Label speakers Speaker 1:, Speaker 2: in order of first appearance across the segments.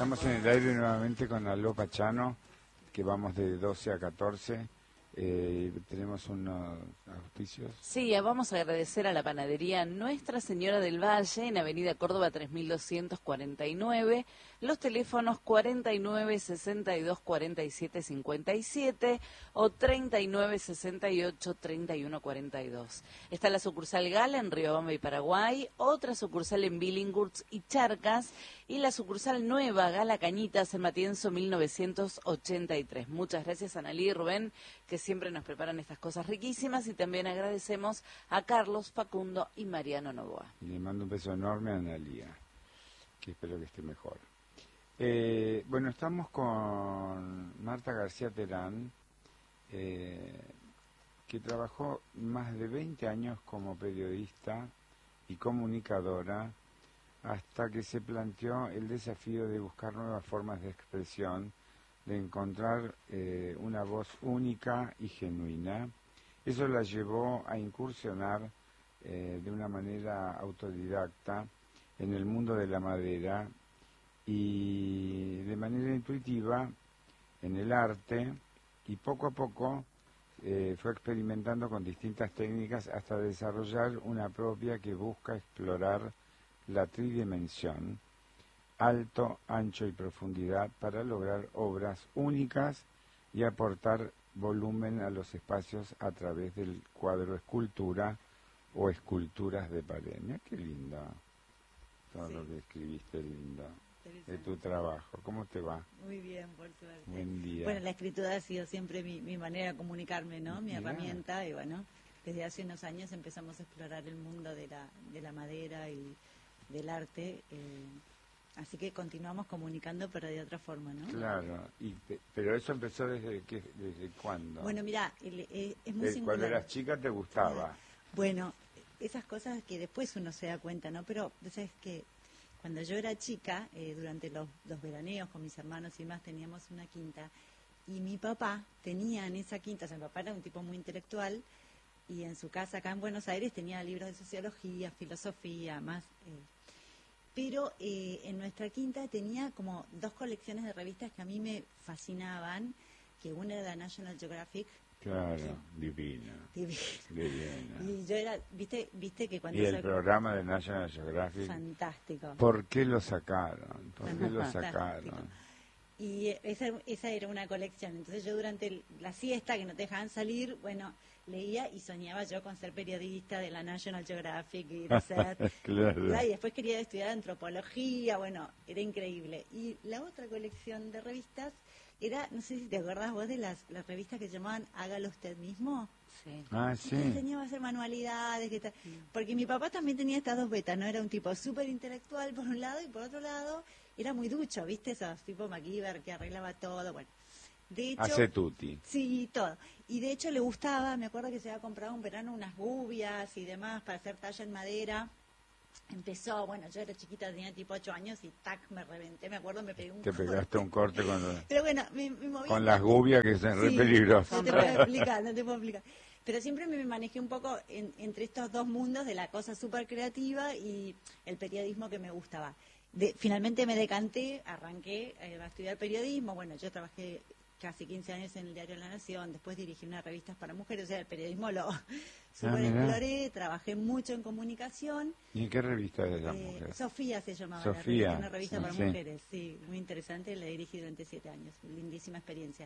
Speaker 1: Estamos en el aire nuevamente con Aló Pachano, que vamos de 12 a 14. Tenemos unos auspicios.
Speaker 2: Sí, vamos a agradecer a la panadería Nuestra Señora del Valle en Avenida Córdoba 3249, los teléfonos 49 62 47 57 o 39 68 31 42. Está la sucursal Gala en Riobamba y Paraguay, otra sucursal en Billinghurst y Charcas y la sucursal nueva Gala Cañitas en Matienzo 1983. Muchas gracias, Analí y Rubén, que siempre nos preparan estas cosas riquísimas, y también agradecemos a Carlos, Facundo y Mariano Novoa.
Speaker 1: Y le mando un beso enorme a Analía, que espero que esté mejor. Bueno, estamos con Marta García Terán, que trabajó más de 20 años como periodista y comunicadora, hasta que se planteó el desafío de buscar nuevas formas de expresión, de encontrar una voz única y genuina. Eso la llevó a incursionar de una manera autodidacta en el mundo de la madera y de manera intuitiva en el arte, y poco a poco fue experimentando con distintas técnicas hasta desarrollar una propia que busca explorar la tridimensión, alto, ancho y profundidad, para lograr obras únicas y aportar volumen a los espacios a través del cuadro escultura o esculturas de pared. Mira qué lindo todo lo que escribiste, lindo, de tu trabajo. ¿Cómo te va?
Speaker 3: Muy bien, por suerte.
Speaker 1: Buen día.
Speaker 3: Bueno, la escritura ha sido siempre mi manera de comunicarme, ¿no? Mi herramienta, y bueno, desde hace unos años empezamos a explorar el mundo de la madera y del arte, así que continuamos comunicando, pero de otra forma, ¿no?
Speaker 1: Claro, pero eso empezó ¿desde cuándo?
Speaker 3: Bueno, mira, es muy singular.
Speaker 1: Cuando eras chica te gustaba.
Speaker 3: Bueno, esas cosas que después uno se da cuenta, ¿no? Pero, ¿sabes qué? Cuando yo era chica, durante los veraneos con mis hermanos y demás, teníamos una quinta, y mi papá tenía en esa quinta, o sea, mi papá era un tipo muy intelectual, y en su casa acá en Buenos Aires tenía libros de sociología, filosofía, más... pero en nuestra quinta tenía como 2 colecciones de revistas que a mí me fascinaban, que una era la National Geographic.
Speaker 1: Claro, divina. Y
Speaker 3: yo era, viste que cuando...
Speaker 1: Y el programa de National Geographic.
Speaker 3: Fantástico.
Speaker 1: ¿Por qué lo sacaron?
Speaker 3: Y esa era una colección. Entonces yo durante la siesta, que no te dejaban salir, bueno, leía y soñaba yo con ser periodista de la National Geographic y de ser...
Speaker 1: Claro.
Speaker 3: Y después quería estudiar antropología, bueno, era increíble. Y la otra colección de revistas era, no sé si te acordás vos de las revistas que se llamaban Hágalo Usted Mismo.
Speaker 2: Sí.
Speaker 1: Ah, sí.
Speaker 3: Que enseñaba a hacer manualidades, porque mi papá también tenía estas 2 betas, ¿no? Era un tipo súper intelectual por un lado, y por otro lado era muy ducho, ¿viste? Esos tipo MacGyver que arreglaba todo, bueno. De hecho,
Speaker 1: hace tutti.
Speaker 3: Sí, todo. Y de hecho le gustaba, me acuerdo que se había comprado un verano unas gubias y demás para hacer talla en madera. Empezó, bueno, yo era chiquita, tenía tipo 8 años y tac, me reventé, me acuerdo, me pegué un corte.
Speaker 1: Te pegaste un corte
Speaker 3: Pero bueno, me moví
Speaker 1: con las gubias, que son re peligrosas.
Speaker 3: No te puedo explicar. Pero siempre me manejé un poco entre estos 2 mundos de la cosa súper creativa y el periodismo que me gustaba. Finalmente me decanté, arranqué a estudiar periodismo. Bueno, yo trabajé casi 15 años en el Diario de la Nación, después dirigí unas revistas para mujeres, o sea, el periodismo lo super exploré, trabajé mucho en comunicación.
Speaker 1: ¿Y en qué revista de las mujeres?
Speaker 3: Sofía se llamaba,
Speaker 1: Sofía,
Speaker 3: una revista para mujeres, sí, muy interesante, la dirigí durante 7 años, lindísima experiencia.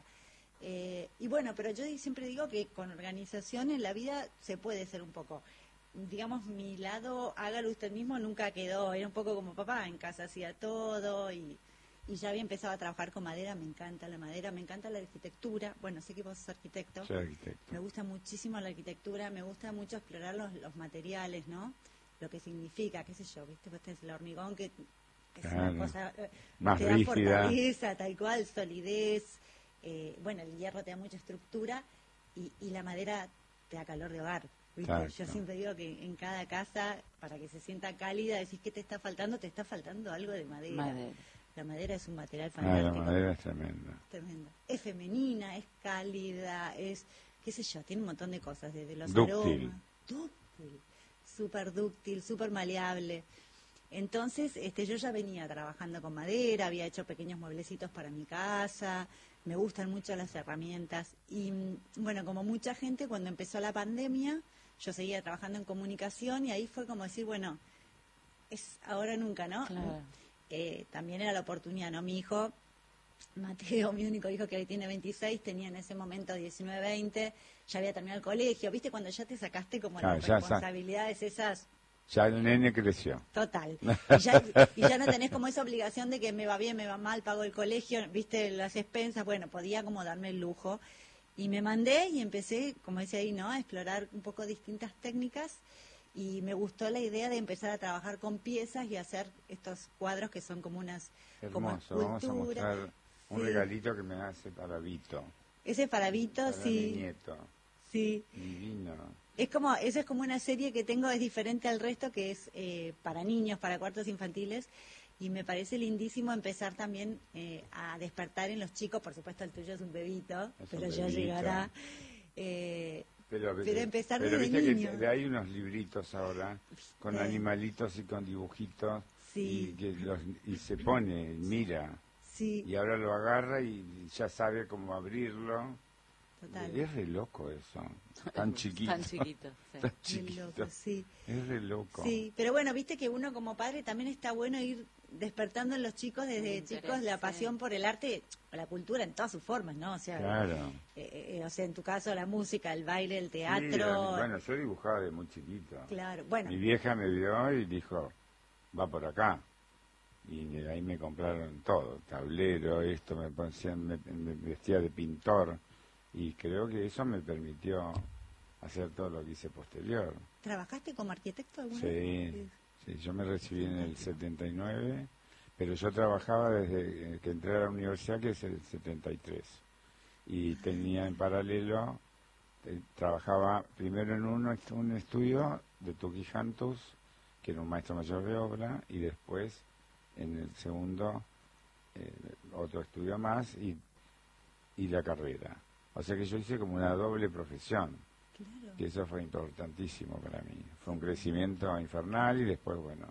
Speaker 3: Y bueno, pero yo siempre digo que con organización en la vida se puede ser un poco, digamos, mi lado, hágalo usted mismo, nunca quedó, era un poco como papá, en casa hacía todo y ya había empezado a trabajar con madera. Me encanta la madera, me encanta la arquitectura. Bueno, sé que vos sos arquitecto.
Speaker 1: Soy arquitecto.
Speaker 3: Me gusta muchísimo la arquitectura, me gusta mucho explorar los materiales, ¿no? Lo que significa, qué sé yo, ¿viste? Vos tenés el hormigón, que es una cosa...
Speaker 1: más
Speaker 3: te da
Speaker 1: rígida.
Speaker 3: Fortaleza, tal cual, solidez. Bueno, el hierro te da mucha estructura y la madera te da calor de hogar. Yo siempre digo que en cada casa, para que se sienta cálida, decís que te está faltando algo de madera. La madera es un material fantástico.
Speaker 1: La madera es tremenda.
Speaker 3: Tremenda. Es femenina, es cálida, es, qué sé yo, tiene un montón de cosas, desde los
Speaker 1: dúctil.
Speaker 3: aromas. Dúctil, súper maleable. Entonces, yo ya venía trabajando con madera, había hecho pequeños mueblecitos para mi casa, me gustan mucho las herramientas. Y bueno, como mucha gente, cuando empezó la pandemia, yo seguía trabajando en comunicación y ahí fue como decir, bueno, es ahora o nunca, ¿no?
Speaker 2: Claro.
Speaker 3: También era la oportunidad, ¿no? Mi hijo, Mateo, mi único hijo que hoy tiene 26, tenía en ese momento 19, 20, ya había terminado el colegio. ¿Viste? Cuando ya te sacaste como las responsabilidades esas.
Speaker 1: Ya el nene creció.
Speaker 3: Total. Y ya no tenés como esa obligación de que me va bien, me va mal, pago el colegio, viste, las expensas. Bueno, podía como darme el lujo. Y me mandé y empecé, como decía ahí, ¿no? A explorar un poco distintas técnicas. Y me gustó la idea de empezar a trabajar con piezas y hacer estos cuadros que son como unas...
Speaker 1: Hermoso,
Speaker 3: como
Speaker 1: vamos a mostrar un regalito que me hace para Vito.
Speaker 3: Ese para Vito,
Speaker 1: para
Speaker 3: sí.
Speaker 1: Mi nieto.
Speaker 3: Sí.
Speaker 1: Divino.
Speaker 3: Eso es como una serie que tengo, es diferente al resto, que es para niños, para cuartos infantiles, y me parece lindísimo empezar también a despertar en los chicos. Por supuesto el tuyo es un bebito, pero ya llegará. Pero empezar desde
Speaker 1: viste
Speaker 3: niño.
Speaker 1: que hay unos libritos ahora con animalitos y con dibujitos,
Speaker 3: sí.
Speaker 1: y se pone, mira,
Speaker 3: sí.
Speaker 1: y ahora lo agarra y ya sabe cómo abrirlo.
Speaker 3: Total.
Speaker 1: Es re loco eso, tan chiquito.
Speaker 2: Tan chiquito, sí.
Speaker 1: Tan chiquito.
Speaker 3: Loco, sí.
Speaker 1: Es re loco.
Speaker 3: Sí, pero bueno, viste que uno como padre también está bueno ir despertando en los chicos desde chicos la pasión por el arte, la cultura en todas sus formas, ¿no? O sea,
Speaker 1: claro.
Speaker 3: O sea, en tu caso la música, el baile, el teatro.
Speaker 1: Sí, bueno, yo dibujaba de muy chiquito.
Speaker 3: Claro, bueno.
Speaker 1: Mi vieja me vio y dijo, va por acá. Y de ahí me compraron todo, tablero, esto, me vestía de pintor. Y creo que eso me permitió hacer todo lo que hice posterior.
Speaker 3: ¿Trabajaste como arquitecto alguna vez?
Speaker 1: Sí, yo me recibí en el 79, pero yo trabajaba desde que entré a la universidad, que es el 73. Y tenía en paralelo, trabajaba primero en un estudio de Tuquijantus, que era un maestro mayor de obra, y después en el segundo otro estudio más y la carrera. O sea que yo hice como una doble profesión.
Speaker 3: Claro.
Speaker 1: Y eso fue importantísimo para mí. Fue un crecimiento infernal y después, bueno,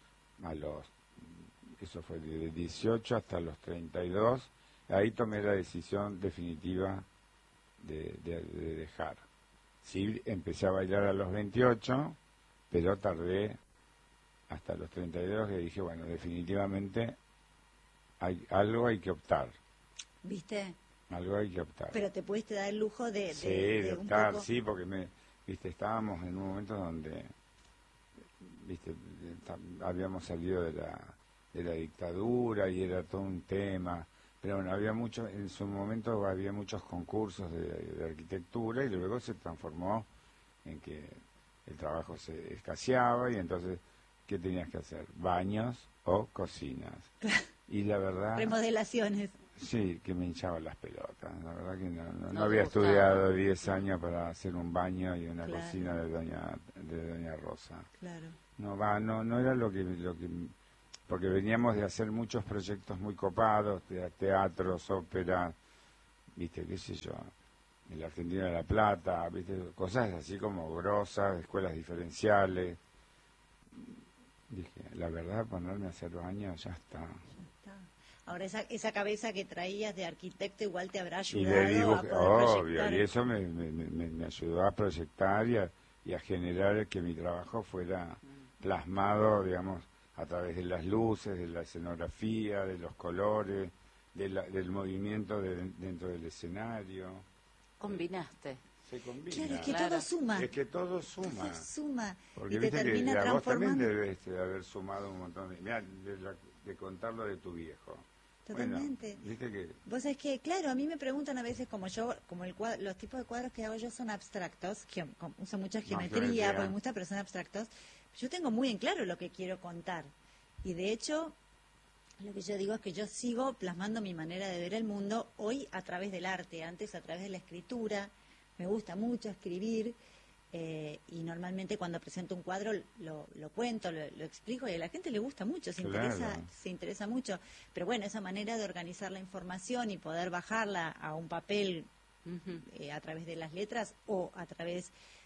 Speaker 1: eso fue de 18 hasta los 32. Ahí tomé la decisión definitiva de dejar. Sí, empecé a bailar a los 28, pero tardé hasta los 32 que dije, bueno, definitivamente algo hay que optar.
Speaker 3: ¿Viste?
Speaker 1: Algo hay que optar.
Speaker 3: Pero te pudiste dar el lujo de
Speaker 1: optar,
Speaker 3: un poco...
Speaker 1: sí, porque estábamos en un momento donde, habíamos salido de la dictadura y era todo un tema, pero bueno, en su momento había muchos concursos de arquitectura y luego se transformó en que el trabajo se escaseaba y entonces, ¿qué tenías que hacer? Baños o cocinas. Y la verdad...
Speaker 3: Remodelaciones.
Speaker 1: Sí, que me hinchaba las pelotas. La verdad que no había estudiado 10 años para hacer un baño y una cocina de doña Rosa.
Speaker 3: Claro.
Speaker 1: No era lo que porque veníamos de hacer muchos proyectos muy copados, teatros, óperas, viste, qué sé yo, en la Argentina de La Plata, viste, cosas así como grosas, escuelas diferenciales. Dije, la verdad, ponerme a hacer baños, ya está.
Speaker 3: Ahora esa cabeza que traías de arquitecto igual te habrá ayudado
Speaker 1: y le digo,
Speaker 3: a poder
Speaker 1: obvio,
Speaker 3: proyectar.
Speaker 1: y eso me ayudó a proyectar y a generar que mi trabajo fuera plasmado, digamos, a través de las luces, de la escenografía, de los colores, del movimiento dentro del escenario.
Speaker 2: Combinaste.
Speaker 1: Se combina.
Speaker 3: Claro, es que todo suma.
Speaker 1: Es que todo suma.
Speaker 3: Todo suma.
Speaker 1: Porque
Speaker 3: y te
Speaker 1: viste
Speaker 3: termina
Speaker 1: que a vos también
Speaker 3: transformando.
Speaker 1: debes de haber sumado un montón de... Mirá, de contarlo de tu viejo.
Speaker 3: Totalmente.
Speaker 1: Bueno, viste que...
Speaker 3: Vos sabés que, claro, a mí me preguntan a veces, como los tipos de cuadros que hago yo son abstractos, uso mucha geometría, porque me gusta, pero son abstractos. Yo tengo muy en claro lo que quiero contar. Y de hecho, lo que yo digo es que yo sigo plasmando mi manera de ver el mundo hoy a través del arte, antes a través de la escritura. Me gusta mucho escribir. Y normalmente cuando presento un cuadro lo cuento, lo explico y a la gente le gusta mucho, se interesa mucho. Pero bueno, esa manera de organizar la información y poder bajarla a un papel a través de las letras o a través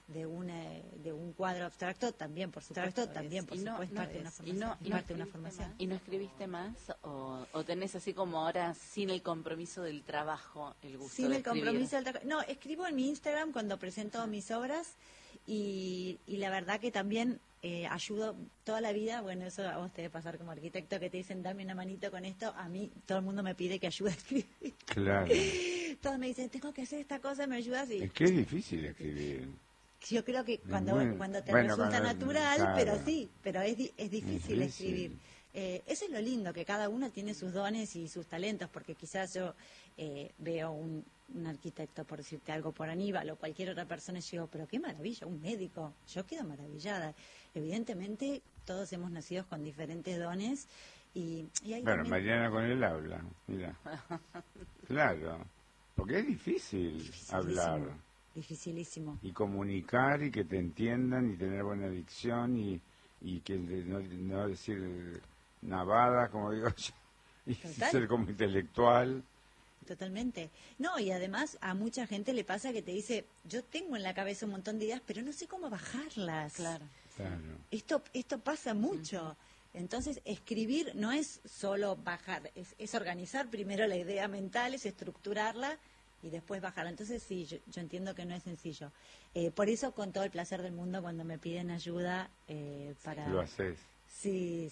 Speaker 3: de un cuadro abstracto, también, por supuesto, también, por supuesto, parte de una formación. Parte de una formación.
Speaker 2: ¿Y no escribiste más? ¿O tenés así como ahora, sin el compromiso del trabajo, el gusto
Speaker 3: Sin
Speaker 2: de
Speaker 3: el
Speaker 2: escribir?
Speaker 3: compromiso del trabajo. No, escribo en mi Instagram cuando presento mis obras y la verdad que también ayudo toda la vida. Bueno, eso a vos te debe pasar como arquitecto, que te dicen dame una manito con esto. A mí todo el mundo me pide que ayude a escribir.
Speaker 1: Claro.
Speaker 3: Todos me dicen, tengo que hacer esta cosa, ¿me ayudas? Y
Speaker 1: Es que es difícil escribir.
Speaker 3: yo creo que cuando te
Speaker 1: bueno,
Speaker 3: resulta natural,
Speaker 1: claro.
Speaker 3: pero sí, pero es difícil escribir. Eso es lo lindo, que cada uno tiene sus dones y sus talentos, porque quizás yo veo un arquitecto, por decirte algo, por Aníbal o cualquier otra persona, y yo digo, pero qué maravilla, un médico, yo quedo maravillada. Evidentemente, todos hemos nacido con diferentes dones y hay
Speaker 1: Bueno,
Speaker 3: también...
Speaker 1: Mariana con él habla, mira. Claro, porque es difícil hablar.
Speaker 3: Dificilísimo.
Speaker 1: Y comunicar y que te entiendan y tener buena dicción y que no decir navadas, como digo yo, y
Speaker 3: Total.
Speaker 1: ser como intelectual.
Speaker 3: Totalmente. No, y además a mucha gente le pasa que te dice, yo tengo en la cabeza un montón de ideas, pero no sé cómo bajarlas.
Speaker 2: Claro.
Speaker 1: Claro.
Speaker 3: Esto pasa mucho. Entonces, escribir no es solo bajar, es organizar primero la idea mental, es estructurarla y después bajarla. Entonces, sí, yo entiendo que no es sencillo. Por eso, con todo el placer del mundo, cuando me piden ayuda para...
Speaker 1: Lo haces.
Speaker 3: Sí.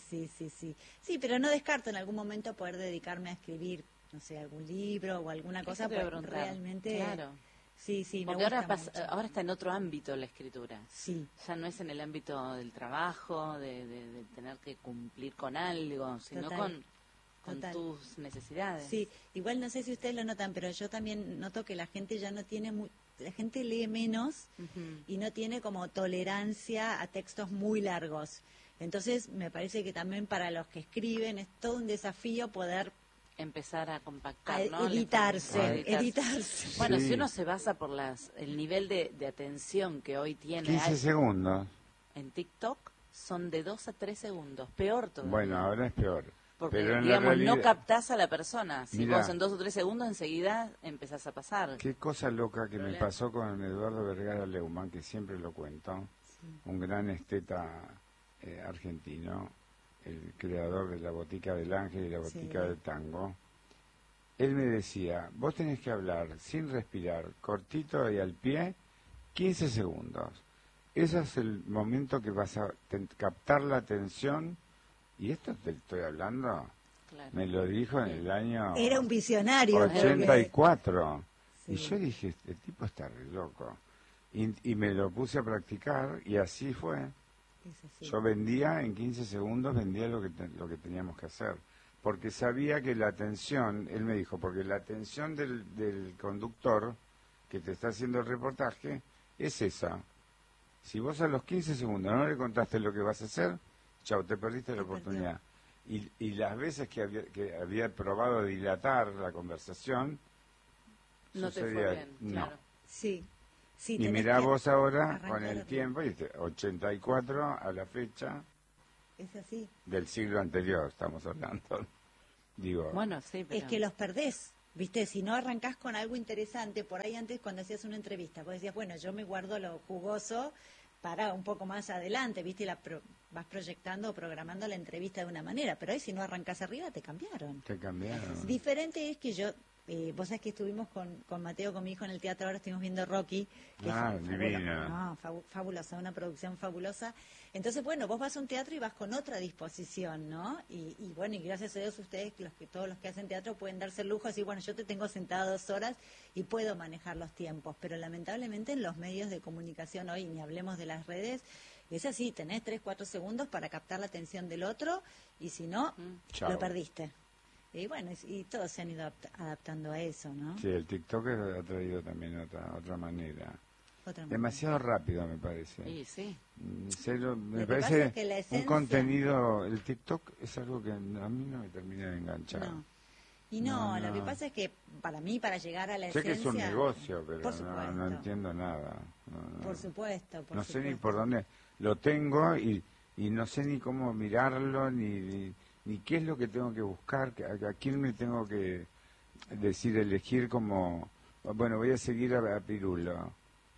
Speaker 3: Sí, pero no descarto en algún momento poder dedicarme a escribir, no sé, algún libro o alguna cosa,
Speaker 2: te iba a
Speaker 3: porque
Speaker 2: preguntar.
Speaker 3: realmente...
Speaker 2: Claro.
Speaker 3: Sí, me
Speaker 2: Porque
Speaker 3: gusta
Speaker 2: ahora,
Speaker 3: mucho.
Speaker 2: ahora está en otro ámbito la escritura.
Speaker 3: Sí.
Speaker 2: Ya no es en el ámbito del trabajo, de tener que cumplir con algo, sino
Speaker 3: Total.
Speaker 2: con
Speaker 3: Total.
Speaker 2: tus necesidades.
Speaker 3: Sí, igual no sé si ustedes lo notan, pero yo también noto que la gente ya no tiene la gente lee menos
Speaker 2: Ujú.
Speaker 3: y no tiene como tolerancia a textos muy largos. Entonces, me parece que también para los que escriben es todo un desafío poder
Speaker 2: Empezar a compactar, ¿no?
Speaker 3: editarse.
Speaker 2: Bueno,
Speaker 1: Sí.
Speaker 2: si uno se basa por el nivel de atención que hoy tiene
Speaker 1: 15 segundos.
Speaker 2: en TikTok, son de 2 a 3 segundos. Peor todavía.
Speaker 1: Bueno, ahora es peor.
Speaker 2: Porque,
Speaker 1: Pero en la
Speaker 2: digamos,
Speaker 1: realidad,
Speaker 2: no captás a la persona. Si
Speaker 1: Mirá.
Speaker 2: vos en 2 o 3 segundos, enseguida empezás a pasar.
Speaker 1: Qué cosa loca que me
Speaker 2: Problema.
Speaker 1: pasó con Eduardo Vergara Leumann, que siempre lo cuento, un gran esteta argentino, el creador de la Botica del Ángel y la Botica del Tango. Él me decía, vos tenés que hablar sin respirar, cortito y al pie, 15 segundos. Ese es el momento que vas a captar la atención. Y esto te estoy hablando,
Speaker 2: Claro.
Speaker 1: me lo dijo en el año
Speaker 3: Era un visionario.
Speaker 1: 84.
Speaker 3: Sí.
Speaker 1: Y yo dije, este tipo está re loco. Y me lo puse a practicar y así fue.
Speaker 3: Es así.
Speaker 1: Yo vendía en 15 segundos, vendía lo que teníamos que hacer. Porque sabía que la atención, él me dijo, porque la atención del conductor que te está haciendo el reportaje es esa. Si vos a los 15 segundos no le contaste lo que vas a hacer, chau, te perdiste la oportunidad. Y las veces que había probado dilatar la conversación,
Speaker 2: No te
Speaker 1: sucedía,
Speaker 2: fue bien,
Speaker 1: no.
Speaker 2: claro.
Speaker 3: Sí. Sí,
Speaker 1: Y
Speaker 3: tenés
Speaker 1: mirá
Speaker 3: que
Speaker 1: vos ahora,
Speaker 3: arrancar
Speaker 1: con el
Speaker 3: a-
Speaker 1: tiempo, y 84 a la fecha
Speaker 3: Es así.
Speaker 1: del siglo anterior, estamos hablando. Digo,
Speaker 2: Bueno, sí, pero...
Speaker 3: Es que los perdés, ¿viste? Si no arrancás con algo interesante, por ahí antes cuando hacías una entrevista, vos decías, bueno, yo me guardo lo jugoso para un poco más adelante, ¿viste? Vas proyectando o programando la entrevista de una manera, pero ahí si no arrancás arriba te cambiaron.
Speaker 1: te cambiaron.
Speaker 3: Diferente es que yo, vos sabés que estuvimos con Mateo, con mi hijo en el teatro, ahora estuvimos viendo Rocky, que
Speaker 1: Ah,
Speaker 3: es
Speaker 1: divina.
Speaker 3: fabulosa, una producción fabulosa. Entonces, bueno, vos vas a un teatro y vas con otra disposición, ¿no? Y bueno, y gracias a Dios ustedes, todos los que hacen teatro pueden darse el lujo de decir, bueno, yo te tengo sentada 2 horas y puedo manejar los tiempos, pero lamentablemente en los medios de comunicación hoy, ni hablemos de las redes, es así, tenés 3, 4 segundos para captar la atención del otro y si no,
Speaker 1: Chao.
Speaker 3: lo perdiste. Y bueno, y todos se han ido adaptando a eso, ¿no?
Speaker 1: Sí, el TikTok ha traído también otra manera.
Speaker 3: Otra manera.
Speaker 1: Demasiado rápido, me parece.
Speaker 2: Sí, sí.
Speaker 1: Me
Speaker 3: Lo que
Speaker 1: parece
Speaker 3: pasa es que la
Speaker 1: un
Speaker 3: esencia-
Speaker 1: contenido, el TikTok es algo que a mí no me termina de enganchar.
Speaker 3: No. Y no,
Speaker 1: No,
Speaker 3: lo que
Speaker 1: no.
Speaker 3: pasa es que para mí, para llegar a la
Speaker 1: Sé que
Speaker 3: esencia...
Speaker 1: es un negocio, pero
Speaker 3: Por
Speaker 1: no
Speaker 3: supuesto.
Speaker 1: entiendo nada. No.
Speaker 3: Por supuesto,
Speaker 1: No sé ni por dónde lo tengo y no sé ni cómo mirarlo, ni qué es lo que tengo que buscar, a quién me tengo que elegir como, bueno, voy a seguir a Pirulo.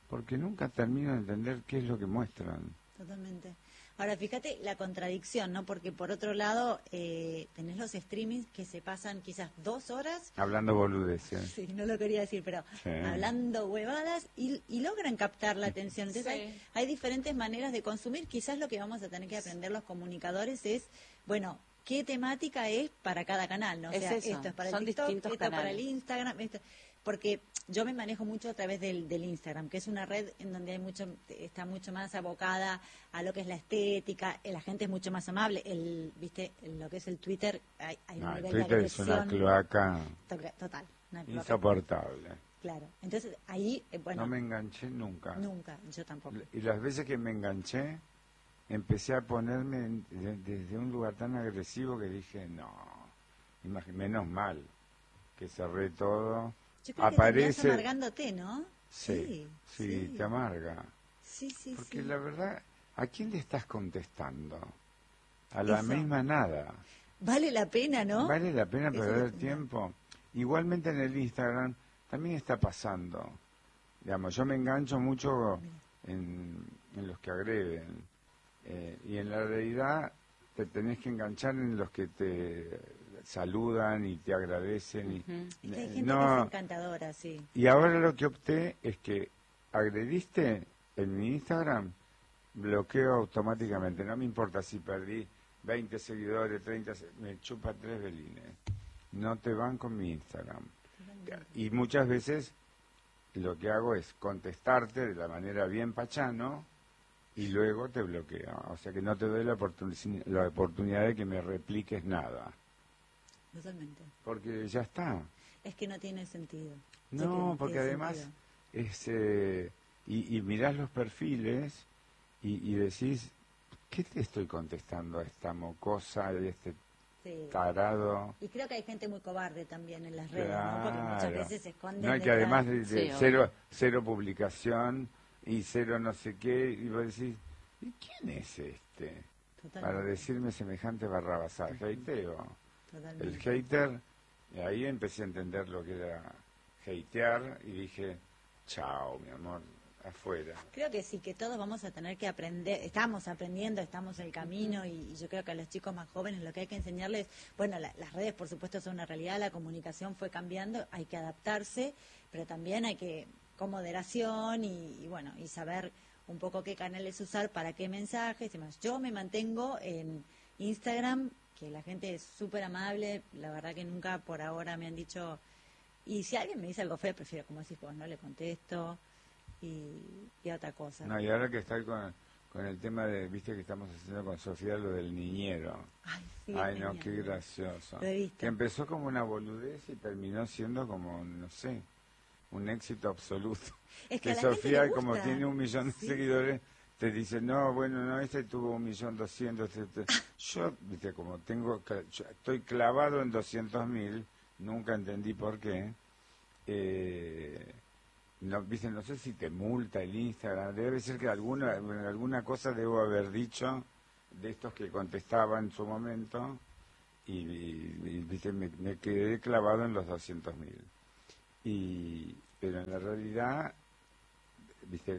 Speaker 1: porque nunca termino de entender qué es lo que muestran.
Speaker 3: Totalmente. Ahora, fíjate la contradicción, ¿no? Porque por otro lado, tenés los streamings que se pasan quizás 2 horas.
Speaker 1: Hablando boludeces.
Speaker 3: Sí, no lo quería decir, pero
Speaker 1: Sí.
Speaker 3: hablando huevadas y logran captar la atención. Entonces
Speaker 2: Sí.
Speaker 3: hay diferentes maneras de consumir. Quizás lo que vamos a tener que aprender los comunicadores es, bueno, qué temática es para cada canal, ¿no? O
Speaker 2: Es
Speaker 3: sea,
Speaker 2: eso,
Speaker 3: esto es para
Speaker 2: son
Speaker 3: el TikTok,
Speaker 2: distintos
Speaker 3: esto es para el
Speaker 2: canales.
Speaker 3: Instagram, esto... Porque yo me manejo mucho a través del Instagram, que es una red en donde hay está mucho más abocada a lo que es la estética, la gente es mucho más amable. ¿Viste? Lo que es el Twitter, hay un
Speaker 1: No,
Speaker 3: nivel
Speaker 1: Twitter
Speaker 3: de
Speaker 1: es una
Speaker 3: agresión
Speaker 1: cloaca
Speaker 3: total. Una cloaca.
Speaker 1: insoportable.
Speaker 3: Claro. Entonces, ahí, bueno,
Speaker 1: No me enganché nunca.
Speaker 3: nunca, yo tampoco.
Speaker 1: Y las veces que me enganché, empecé a ponerme desde un lugar tan agresivo que dije, no, menos mal que cerré todo.
Speaker 3: Yo creo que terminás
Speaker 1: Aparece...
Speaker 3: amargándote, ¿no?
Speaker 1: Sí, te amarga.
Speaker 3: Sí, sí,
Speaker 1: Porque
Speaker 3: sí.
Speaker 1: la verdad, ¿a quién le estás contestando? A la
Speaker 3: Eso.
Speaker 1: misma nada.
Speaker 3: Vale la pena, ¿no?
Speaker 1: ¿Vale la pena
Speaker 3: Eso
Speaker 1: perder
Speaker 3: es lo
Speaker 1: tiempo? Igualmente en el Instagram también está pasando. Digamos, yo me engancho mucho en los que agreden. Y en la realidad te tenés que enganchar en los que te saludan y te agradecen.
Speaker 2: Ujú.
Speaker 3: Es que hay gente
Speaker 1: no,
Speaker 3: que es encantadora, sí.
Speaker 1: y ahora lo que opté es que agrediste en mi Instagram, bloqueo automáticamente. No me importa si perdí 20 seguidores, 30, me chupa 3 velines. No te van con mi Instagram. Y muchas veces lo que hago es contestarte de la manera bien pachano y luego te bloqueo. O sea que no te doy la oportunidad de que me repliques nada.
Speaker 3: Totalmente.
Speaker 1: Porque ya está.
Speaker 3: Es que no tiene sentido.
Speaker 1: No, porque además y mirás los perfiles y decís, ¿qué te estoy contestando a esta mocosa, a este
Speaker 3: Sí.
Speaker 1: tarado?
Speaker 3: Y creo que hay gente muy cobarde también en las redes, ¿no? Porque muchas
Speaker 1: Claro.
Speaker 3: veces se esconden.
Speaker 1: No, y que
Speaker 3: detrás.
Speaker 1: además de
Speaker 2: Sí,
Speaker 1: cero publicación y cero no sé qué, y vos decís, ¿y quién es este?
Speaker 3: Totalmente.
Speaker 1: Para decirme semejante barrabasada, hateo.
Speaker 3: Totalmente.
Speaker 1: El hater, y ahí empecé a entender lo que era hatear y dije, chao, mi amor, afuera.
Speaker 3: Creo que sí, que todos vamos a tener que aprender, estamos aprendiendo, estamos en el camino y yo creo que a los chicos más jóvenes lo que hay que enseñarles, bueno, las redes por supuesto son una realidad, la comunicación fue cambiando, hay que adaptarse, pero también hay que, con moderación y bueno, y saber un poco qué canales usar, para qué mensajes y más. Yo me mantengo en Instagram, que la gente es súper amable, la verdad que nunca por ahora me han dicho, y si alguien me dice algo feo, prefiero, como decís vos, no le contesto. Y otra cosa.
Speaker 1: No, y ahora que está con el tema de, viste que estamos haciendo con Sofía lo del niñero.
Speaker 3: Ay, sí,
Speaker 1: Ay, no,
Speaker 3: genial.
Speaker 1: qué gracioso.
Speaker 3: Lo he visto.
Speaker 1: Que empezó como una boludez y terminó siendo como, no sé, un éxito absoluto.
Speaker 3: Es que a la gente
Speaker 1: Sofía,
Speaker 3: le
Speaker 1: como
Speaker 3: gusta.
Speaker 1: tiene 1 millón de
Speaker 3: Sí.
Speaker 1: seguidores, te dice, no, bueno, no, este tuvo 1.200.000. Yo, viste, como yo estoy clavado en 200.000, nunca entendí por qué. No, viste, no sé si te multa el Instagram, debe ser que alguna cosa debo haber dicho de estos que contestaba en su momento viste, me quedé clavado en los 200.000. Pero en la realidad, viste,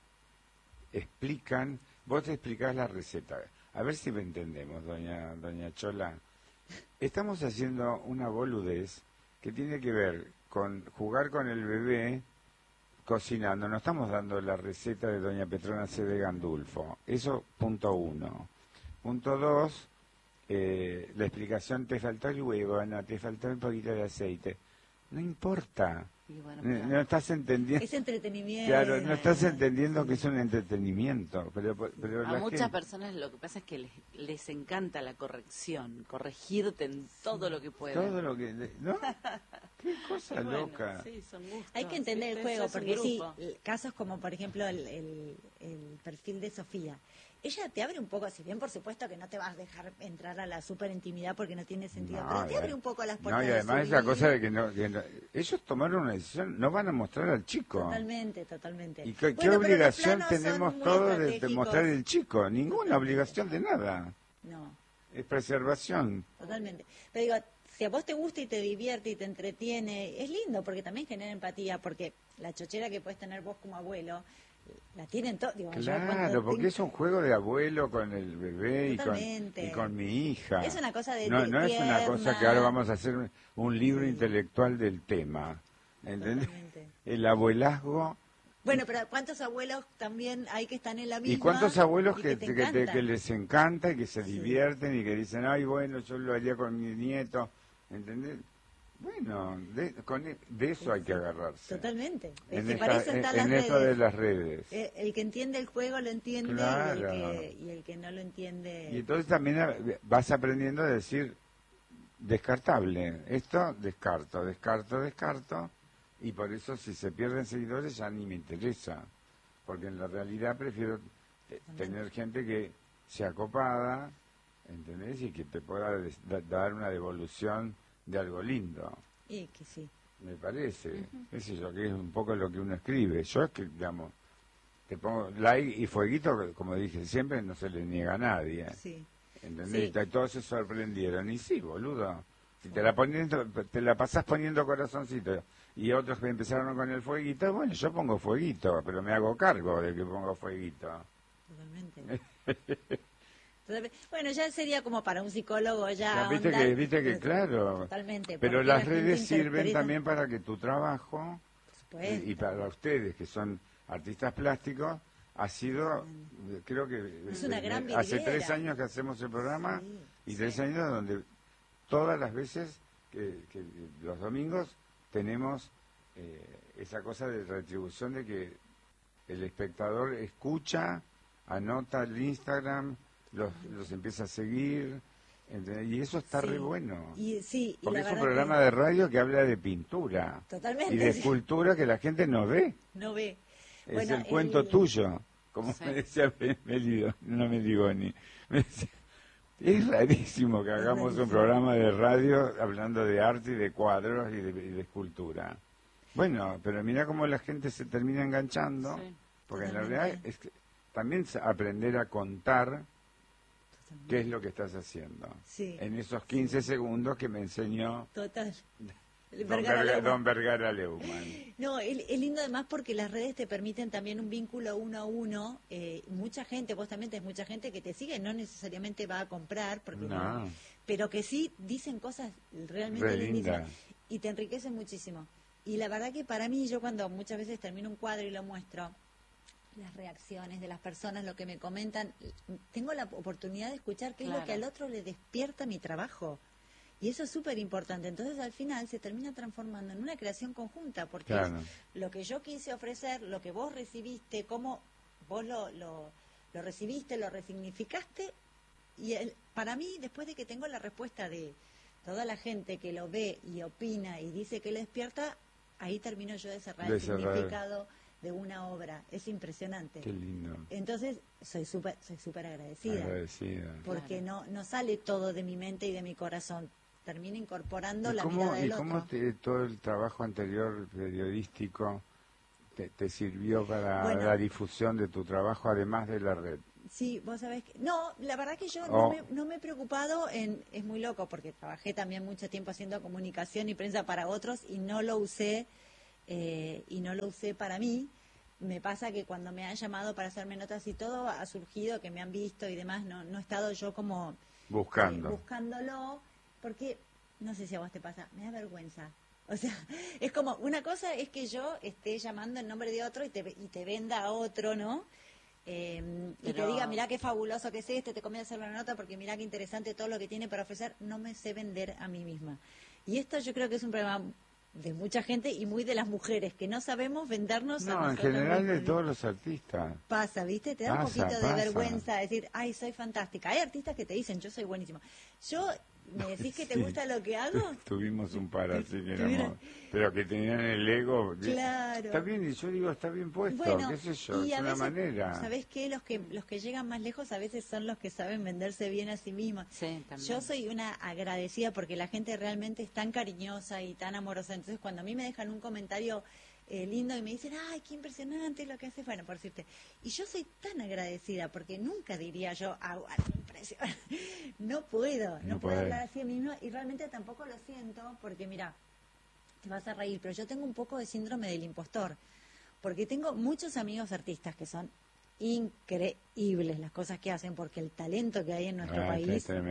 Speaker 1: vos te explicás la receta, a ver si me entendemos, doña Chola. Estamos haciendo una boludez que tiene que ver con jugar con el bebé cocinando. No estamos dando la receta de doña Petrona C. de Gandulfo. Eso, punto 1. Punto 2, la explicación, te faltó el huevo, no, te faltó un poquito de aceite. No importa.
Speaker 2: Y bueno,
Speaker 1: No estás entendiendo.
Speaker 3: Es entretenimiento.
Speaker 1: Claro, no estás entendiendo que es un entretenimiento. Pero
Speaker 2: a
Speaker 1: la
Speaker 2: muchas
Speaker 1: gente-
Speaker 2: personas lo que pasa es que les encanta la corrección, corregirte en todo lo que puedan.
Speaker 1: todo lo que... ¿No? Qué cosa
Speaker 2: Y bueno,
Speaker 1: loca.
Speaker 2: sí, son gustos,
Speaker 3: Hay que entender el
Speaker 2: ¿viste?
Speaker 3: juego,
Speaker 2: Eso es un
Speaker 3: porque sí,
Speaker 2: grupo.
Speaker 3: casos como por ejemplo el perfil de Sofía. Ella te abre un poco, si bien por supuesto que no te vas a dejar entrar a la super intimidad porque no tiene sentido,
Speaker 1: No,
Speaker 3: pero te abre un poco las puertas.
Speaker 1: No, y
Speaker 3: de
Speaker 1: además
Speaker 3: su
Speaker 1: esa
Speaker 3: vida.
Speaker 1: cosa de que no, ellos tomaron una decisión, no van a mostrar al chico.
Speaker 3: Totalmente, totalmente.
Speaker 1: ¿Y qué
Speaker 3: Bueno, pero los
Speaker 1: obligación
Speaker 3: planos son
Speaker 1: tenemos
Speaker 3: muy
Speaker 1: todos de
Speaker 3: estratégicos.
Speaker 1: mostrar el chico? Ninguna obligación de nada.
Speaker 3: No.
Speaker 1: es preservación.
Speaker 3: Totalmente. Pero digo, si a vos te gusta y te divierte y te entretiene, es lindo porque también genera empatía, porque la chochera que puedes tener vos como abuelo, la tienen todos.
Speaker 1: Claro, porque es un juego de abuelo con el bebé y con mi hija.
Speaker 3: Es una cosa de
Speaker 1: no es una cosa que ahora vamos a hacer un libro
Speaker 3: Sí.
Speaker 1: intelectual del tema. ¿Entendés?
Speaker 3: Totalmente.
Speaker 1: El abuelazgo.
Speaker 3: Bueno, pero ¿cuántos abuelos también hay que están en la misma?
Speaker 1: ¿Y cuántos abuelos
Speaker 3: y
Speaker 1: que
Speaker 3: te encantan?
Speaker 1: que les encanta y que se
Speaker 3: Sí.
Speaker 1: divierten y que dicen, ay, bueno, yo lo haría con mi nieto? ¿Entendés? Bueno, de eso hay que agarrarse.
Speaker 3: Totalmente.
Speaker 1: En,
Speaker 3: Para eso están las
Speaker 1: esto de
Speaker 3: redes.
Speaker 1: las redes.
Speaker 3: El que entiende el juego lo entiende
Speaker 1: Claro.
Speaker 3: y el que no lo entiende...
Speaker 1: Y entonces también vas aprendiendo a decir descartable. Esto descarto, y por eso si se pierden seguidores ya ni me interesa. Porque en la realidad prefiero tener gente que sea copada, ¿entendés? Y que te pueda dar una devolución de algo lindo.
Speaker 3: Y que sí.
Speaker 1: Me parece, qué sé yo, que es un poco lo que uno escribe. Yo es que, digamos, te pongo like y fueguito, como dije siempre, no se le niega a nadie.
Speaker 3: Sí.
Speaker 1: ¿Entendés?
Speaker 3: Sí.
Speaker 1: Y todos se sorprendieron. Y sí, boludo. Si te la pasás poniendo corazoncito y otros que empezaron con el fueguito, bueno, yo pongo fueguito, pero me hago cargo de que pongo fueguito.
Speaker 3: Totalmente. Bueno, ya sería como para un psicólogo ya.
Speaker 1: Viste que claro.
Speaker 3: Totalmente.
Speaker 1: Pero
Speaker 3: porque
Speaker 1: las
Speaker 3: la gente
Speaker 1: redes sirven
Speaker 3: interpreta-
Speaker 1: también para que tu trabajo
Speaker 3: Por supuesto.
Speaker 1: y para ustedes que son artistas plásticos ha sido, creo que
Speaker 3: Es una gran
Speaker 1: hace
Speaker 3: vidriera.
Speaker 1: 3 años que hacemos el programa
Speaker 3: Sí,
Speaker 1: y 3 años donde todas las veces que los domingos tenemos esa cosa de retribución de que el espectador escucha, anota el Instagram, los empieza a seguir, ¿entendés? Y eso está
Speaker 3: Sí.
Speaker 1: re bueno.
Speaker 3: Y sí, y
Speaker 1: Porque
Speaker 3: la
Speaker 1: es un
Speaker 3: verdad
Speaker 1: programa
Speaker 3: que
Speaker 1: de radio que habla de pintura
Speaker 3: Totalmente,
Speaker 1: y de
Speaker 3: sí.
Speaker 1: escultura que la gente no ve.
Speaker 3: no ve.
Speaker 1: Es
Speaker 3: Bueno,
Speaker 1: el cuento tuyo, como
Speaker 2: Sí.
Speaker 1: me decía Meligoni. Me decía, es rarísimo que hagamos
Speaker 3: rarísimo.
Speaker 1: un programa de radio hablando de arte y de cuadros y de escultura. Bueno, pero mira cómo la gente se termina enganchando,
Speaker 2: Sí.
Speaker 1: porque en la
Speaker 3: Totalmente.
Speaker 1: realidad es que también aprender a contar qué es lo que estás haciendo.
Speaker 3: Sí.
Speaker 1: En esos 15 segundos que me enseñó
Speaker 3: Total.
Speaker 1: Don Vergara Leumann.
Speaker 3: No, es lindo además porque las redes te permiten también un vínculo uno a uno. Mucha gente, vos también tenés mucha gente que te sigue, no necesariamente va a comprar, porque
Speaker 1: No.
Speaker 3: pero que sí dicen cosas realmente
Speaker 1: Re
Speaker 3: lindísimas
Speaker 1: linda.
Speaker 3: y te enriquecen muchísimo. Y la verdad que para mí, yo cuando muchas veces termino un cuadro y lo muestro, las reacciones de las personas, lo que me comentan, tengo la oportunidad de escuchar qué es lo
Speaker 2: Claro.
Speaker 3: que al otro le despierta mi trabajo. Y eso es súper importante. Entonces, al final, se termina transformando en una creación conjunta, porque
Speaker 1: Claro.
Speaker 3: es lo que yo quise ofrecer, lo que vos recibiste, cómo vos lo recibiste, lo resignificaste. Y para mí, después de que tengo la respuesta de toda la gente que lo ve y opina y dice que le despierta, ahí termino yo de cerrar el significado de una obra. Es impresionante.
Speaker 1: Qué lindo.
Speaker 3: Entonces, soy súper agradecida.
Speaker 1: Agradecida.
Speaker 3: Porque no sale todo de mi mente y de mi corazón. Termina incorporando
Speaker 1: ¿Y
Speaker 3: la
Speaker 1: cómo,
Speaker 3: mirada del
Speaker 1: cómo
Speaker 3: otro.
Speaker 1: todo el trabajo anterior periodístico te sirvió para
Speaker 3: Bueno.
Speaker 1: la difusión de tu trabajo, además de la red?
Speaker 3: Sí, vos sabés que... No, la verdad que yo
Speaker 1: Oh.
Speaker 3: no me he preocupado en... Es muy loco porque trabajé también mucho tiempo haciendo comunicación y prensa para otros y no lo usé para mí. Me pasa que cuando me han llamado para hacerme notas y todo, ha surgido que me han visto y demás, no he estado yo como buscándolo, porque no sé si a vos te pasa, me da vergüenza. O sea, es como, una cosa es que yo esté llamando en nombre de otro y te venda a otro, ¿no? Y te
Speaker 2: Pero-
Speaker 3: diga, mirá qué fabuloso que es te conviene hacer una nota porque mirá qué interesante todo lo que tiene para ofrecer. No me sé vender a mí misma. Y esto yo creo que es un problema de mucha gente y muy de las mujeres, que no sabemos vendernos a
Speaker 1: No, en
Speaker 3: nosotros
Speaker 1: general de
Speaker 3: mismos.
Speaker 1: todos los artistas.
Speaker 3: Pasa, ¿viste? Te da un
Speaker 1: Pasa,
Speaker 3: poquito de
Speaker 1: pasa.
Speaker 3: vergüenza decir, ay, soy fantástica. Hay artistas que te dicen, yo soy buenísima. Yo, ¿me decís que te
Speaker 1: Sí.
Speaker 3: gusta lo que hago?
Speaker 1: Tuvimos un par así que
Speaker 3: Tuvieron-
Speaker 1: éramos, pero que tenían el ego.
Speaker 3: Claro.
Speaker 1: Está bien, y yo digo, está bien puesto,
Speaker 3: Bueno,
Speaker 1: qué sé yo,
Speaker 3: y
Speaker 1: es
Speaker 3: a
Speaker 1: una
Speaker 3: veces,
Speaker 1: manera.
Speaker 3: ¿sabés qué? Los que llegan más lejos a veces son los que saben venderse bien a sí mismos.
Speaker 2: Sí, también.
Speaker 3: Yo soy una agradecida porque la gente realmente es tan cariñosa y tan amorosa. Entonces, cuando a mí me dejan un comentario lindo y me dicen, ay, qué impresionante lo que haces, bueno, por decirte. Y yo soy tan agradecida porque nunca diría yo, algo impresionante. No puedo hablar así de mí misma y realmente tampoco lo siento porque, mira, te vas a reír, pero yo tengo un poco de síndrome del impostor porque tengo muchos amigos artistas que son increíbles las cosas que hacen porque el talento que hay en nuestro país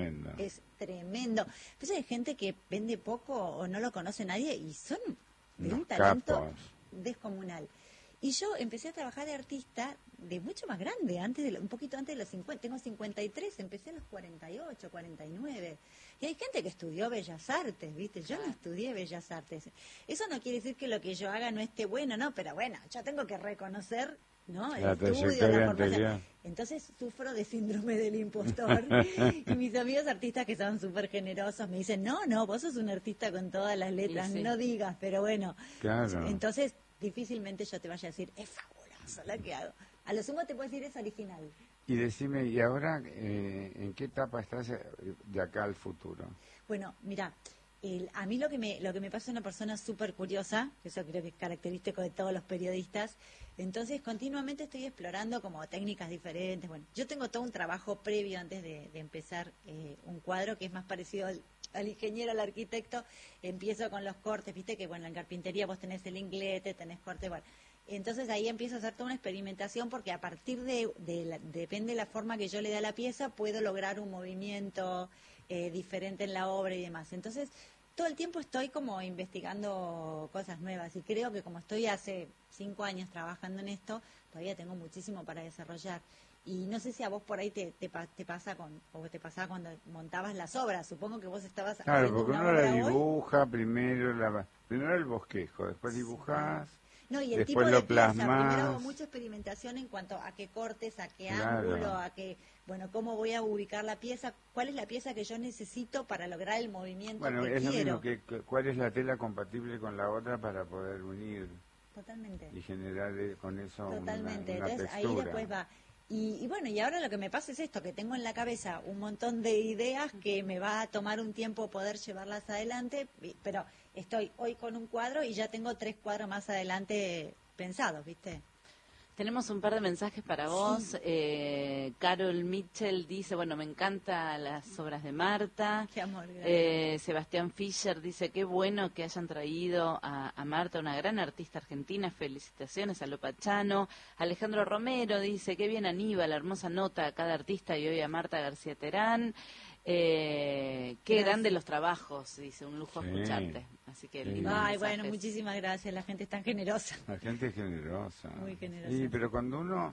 Speaker 3: es tremendo. Entonces hay gente que vende poco o no lo conoce nadie y son de un talento descomunal. Y yo empecé a trabajar de artista de mucho más grande, un poquito antes de los 50. Tengo 53, empecé a los 48, 49. Y hay gente que estudió Bellas Artes, ¿viste? Yo no estudié Bellas Artes. Eso no quiere decir que lo que yo haga no esté bueno, no, pero bueno, yo tengo que reconocer, ¿no? El estudio, la formación. Entonces sufro de síndrome del impostor. Y mis amigos artistas que son súper generosos me dicen, no, vos sos un artista con todas las letras, no digas, pero bueno.
Speaker 1: Claro.
Speaker 3: Entonces difícilmente yo te vaya a decir, es fabuloso lo que hago. A lo sumo te puedo decir, es original.
Speaker 1: Y decime, ¿y ahora en qué etapa estás de acá al futuro?
Speaker 3: Bueno, mira, a mí lo que me pasa es una persona súper curiosa, que eso creo que es característico de todos los periodistas, entonces continuamente estoy explorando como técnicas diferentes. Bueno, yo tengo todo un trabajo previo antes de empezar un cuadro que es más parecido al ingeniero, al arquitecto. Empiezo con los cortes, viste que bueno, en carpintería vos tenés el inglete, tenés corte, bueno. Entonces ahí empiezo a hacer toda una experimentación porque a partir depende de la forma que yo le dé a la pieza, puedo lograr un movimiento diferente en la obra y demás. Entonces todo el tiempo estoy como investigando cosas nuevas y creo que como estoy hace 5 años trabajando en esto, todavía tengo muchísimo para desarrollar. Y no sé si a vos por ahí te pasa o te pasaba cuando montabas las obras. Supongo que vos estabas
Speaker 1: claro, porque uno la dibuja primero el bosquejo, después dibujás.
Speaker 3: No, y el
Speaker 1: después
Speaker 3: tipo de pieza,
Speaker 1: plasmás.
Speaker 3: primero hago mucha experimentación en cuanto a qué cortes, a qué ángulo, a qué, bueno, cómo voy a ubicar la pieza, cuál es la pieza que yo necesito para lograr el movimiento que quiero. Bueno, es lo mismo
Speaker 1: que cuál es la tela compatible con la otra para poder unir.
Speaker 3: Totalmente.
Speaker 1: Y generar con eso
Speaker 3: totalmente.
Speaker 1: una
Speaker 3: Entonces
Speaker 1: textura.
Speaker 3: Ahí después va. Y bueno, y ahora lo que me pasa es esto, que tengo en la cabeza un montón de ideas que me va a tomar un tiempo poder llevarlas adelante, pero estoy hoy con un cuadro y ya tengo 3 cuadros más adelante pensados, ¿viste?
Speaker 2: Tenemos un par de mensajes para vos. Carol Mitchell dice, bueno, me encantan las obras de Marta.
Speaker 3: Qué amor,
Speaker 2: Sebastián Fischer dice, qué bueno que hayan traído a Marta, una gran artista argentina. Felicitaciones a Lo Pachano. Alejandro Romero dice, qué bien Aníbal, hermosa nota a cada artista y hoy a Marta García Terán. Qué grande los trabajos, dice, un lujo escucharte. Así que
Speaker 3: ay, bueno, muchísimas gracias, la gente es tan generosa.
Speaker 1: La gente es generosa.
Speaker 3: Muy generosa.
Speaker 1: Sí, pero cuando uno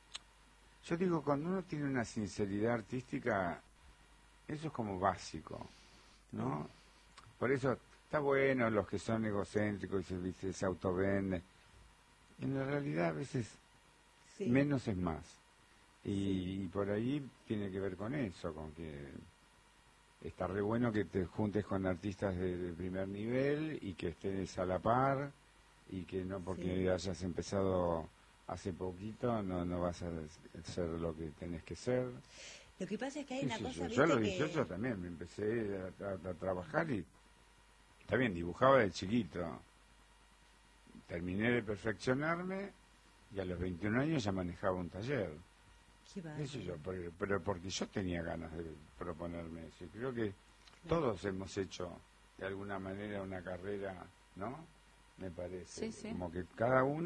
Speaker 1: tiene una sinceridad artística, eso es como básico, ¿no? Por eso está bueno los que son egocéntricos y se autovenden. En la realidad a veces menos es más. Y por ahí tiene que ver con eso, con que está re bueno que te juntes con artistas de primer nivel y que estés a la par y que no porque hayas empezado hace poquito no vas a ser lo que tenés que ser.
Speaker 3: Lo que pasa es que hay una cosa,
Speaker 1: yo a los 18 también me empecé a trabajar y está bien, dibujaba de chiquito. Terminé de perfeccionarme y a los 21 años ya manejaba un taller. Eso yo, pero porque yo tenía ganas de proponerme eso. Y creo que todos hemos hecho de alguna manera una carrera, ¿no? Me parece.
Speaker 2: Sí.
Speaker 1: Como que cada uno